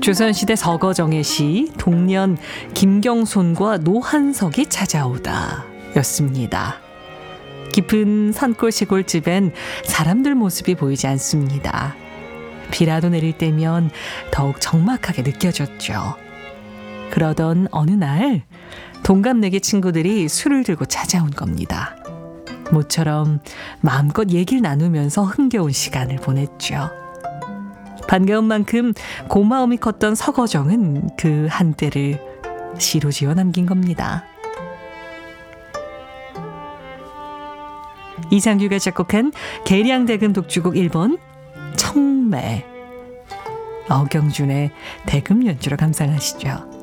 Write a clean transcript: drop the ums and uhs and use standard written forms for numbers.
조선시대 서거정의 시 동년 김경손과 노한석이 찾아오다 였습니다. 깊은 산골 시골집엔 사람들 모습이 보이지 않습니다. 비라도 내릴 때면 더욱 적막하게 느껴졌죠. 그러던 어느 날 동갑내기 친구들이 술을 들고 찾아온 겁니다. 모처럼 마음껏 얘기를 나누면서 흥겨운 시간을 보냈죠. 반가운 만큼 고마움이 컸던 서거정은 그 한때를 시로 지어 남긴 겁니다. 이상규가 작곡한 계량대금 독주곡 1번 청매, 어경준의 대금 연주로 감상하시죠.